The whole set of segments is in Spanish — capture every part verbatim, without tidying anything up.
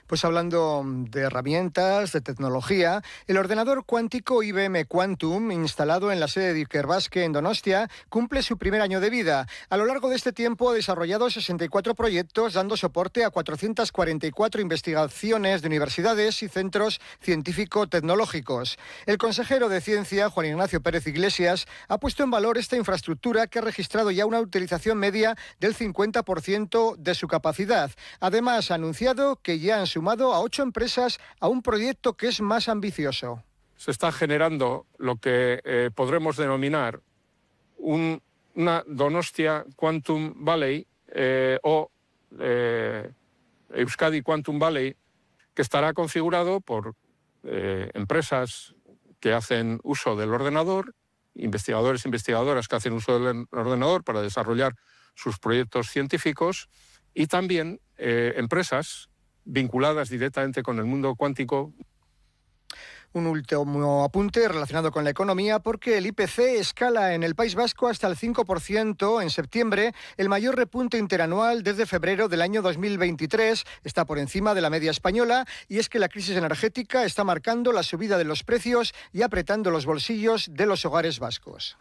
Pues hablando de herramientas, de tecnología, el ordenador cuántico I B M Quantum, instalado en la sede de Ikerbasque en Donostia, cumple su primer año de vida. A lo largo de este tiempo ha desarrollado sesenta y cuatro proyectos, dando soporte a cuatrocientas cuarenta y cuatro investigaciones de universidades y centros científico-tecnológicos. El consejero de Ciencia, Juan Ignacio Pérez Iglesias, ha puesto en valor esta infraestructura que ha registrado ya una utilización media del cincuenta por ciento de su capacidad. Además, ha anunciado que ya han sumado a ocho empresas a un proyecto que es más ambicioso. Se está generando lo que eh, podremos denominar un, una Donostia Quantum Valley eh, o eh, Euskadi Quantum Valley, que estará configurado por eh, empresas que hacen uso del ordenador, investigadores e investigadoras que hacen uso del ordenador para desarrollar sus proyectos científicos y también eh, empresas vinculadas directamente con el mundo cuántico. Un último apunte relacionado con la economía, porque el I P C escala en el País Vasco hasta el cinco por ciento en septiembre, el mayor repunte interanual desde febrero del año dos mil veintitrés. Está por encima de la media española, y es que la crisis energética está marcando la subida de los precios y apretando los bolsillos de los hogares vascos.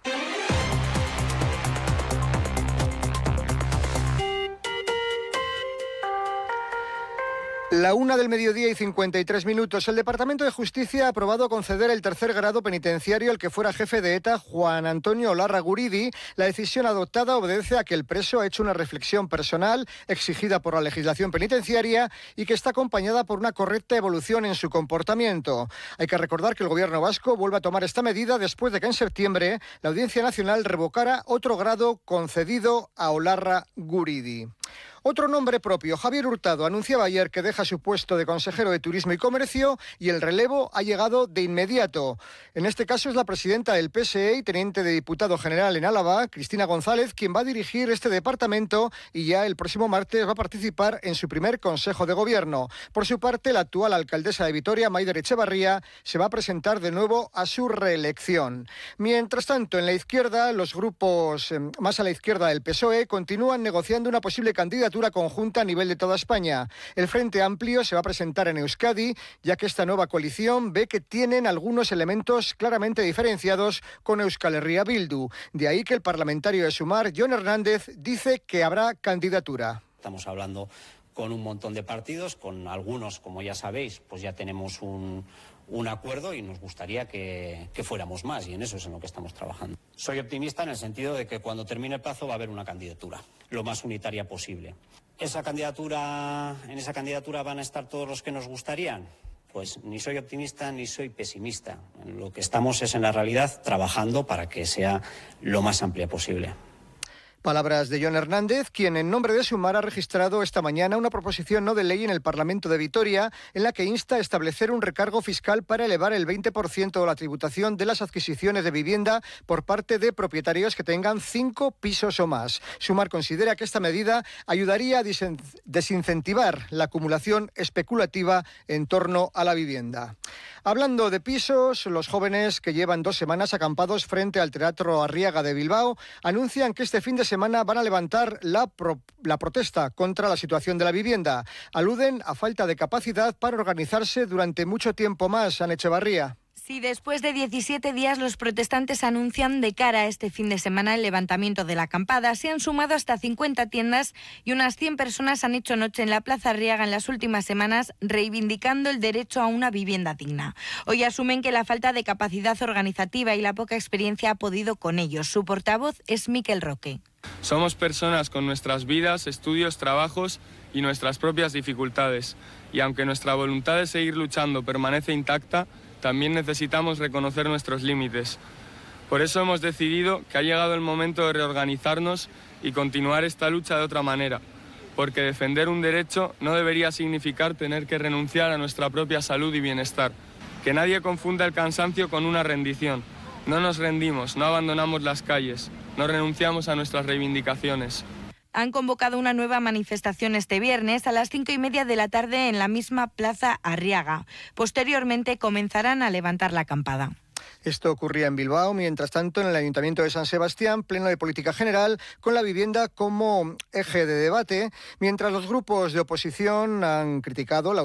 La una del mediodía y cincuenta y tres minutos. El Departamento de Justicia ha aprobado conceder el tercer grado penitenciario al que fuera jefe de ETA, Juan Antonio Olarraguridi. La decisión adoptada obedece a que el preso ha hecho una reflexión personal exigida por la legislación penitenciaria y que está acompañada por una correcta evolución en su comportamiento. Hay que recordar que el gobierno vasco vuelve a tomar esta medida después de que en septiembre la Audiencia Nacional revocara otro grado concedido a Olarraguridi. Otro nombre propio, Javier Hurtado, anunciaba ayer que deja su puesto de consejero de Turismo y Comercio y el relevo ha llegado de inmediato. En este caso es la presidenta del P S E y teniente de diputado general en Álava, Cristina González, quien va a dirigir este departamento y ya el próximo martes va a participar en su primer Consejo de Gobierno. Por su parte, la actual alcaldesa de Vitoria, Maider Echevarría, se va a presentar de nuevo a su reelección. Mientras tanto, en la izquierda, los grupos eh, más a la izquierda del P S O E continúan negociando una posible candidatura conjunta a nivel de toda España. El Frente Amplio se va a presentar en Euskadi, ya que esta nueva coalición ve que tienen algunos elementos claramente diferenciados con Euskal Herria Bildu. De ahí que el parlamentario de Sumar, Jon Hernández, dice que habrá candidatura. Estamos hablando con un montón de partidos, con algunos, como ya sabéis, pues ya tenemos un, un acuerdo y nos gustaría que, que fuéramos más, y en eso es en lo que estamos trabajando. Soy optimista en el sentido de que cuando termine el plazo va a haber una candidatura, lo más unitaria posible. ¿Esa candidatura, en esa candidatura van a estar todos los que nos gustarían? Pues ni soy optimista ni soy pesimista. Lo que estamos es en la realidad trabajando para que sea lo más amplia posible. Palabras de Jon Hernández, quien en nombre de Sumar ha registrado esta mañana una proposición no de ley en el Parlamento de Vitoria en la que insta a establecer un recargo fiscal para elevar el veinte por ciento de la tributación de las adquisiciones de vivienda por parte de propietarios que tengan cinco pisos o más. Sumar considera que esta medida ayudaría a desincentivar la acumulación especulativa en torno a la vivienda. Hablando de pisos, los jóvenes que llevan dos semanas acampados frente al Teatro Arriaga de Bilbao anuncian que este fin de semana van a levantar la, pro, la protesta contra la situación de la vivienda. Aluden a falta de capacidad para organizarse durante mucho tiempo más. Ana Echevarría. Sí, después de diecisiete días los protestantes anuncian de cara a este fin de semana el levantamiento de la acampada. Se han sumado hasta cincuenta tiendas y unas cien personas han hecho noche en la Plaza Arriaga en las últimas semanas reivindicando el derecho a una vivienda digna. Hoy asumen que la falta de capacidad organizativa y la poca experiencia ha podido con ellos. Su portavoz es Miquel Roque. Somos personas con nuestras vidas, estudios, trabajos y nuestras propias dificultades. Y aunque nuestra voluntad de seguir luchando permanece intacta, también necesitamos reconocer nuestros límites. Por eso hemos decidido que ha llegado el momento de reorganizarnos y continuar esta lucha de otra manera, porque defender un derecho no debería significar tener que renunciar a nuestra propia salud y bienestar. Que nadie confunda el cansancio con una rendición. No nos rendimos, no abandonamos las calles, no renunciamos a nuestras reivindicaciones. Han convocado una nueva manifestación este viernes a las cinco y media de la tarde en la misma Plaza Arriaga. Posteriormente comenzarán a levantar la acampada. Esto ocurría en Bilbao. Mientras tanto, en el Ayuntamiento de San Sebastián, pleno de política general, con la vivienda como eje de debate, mientras los grupos de oposición han criticado la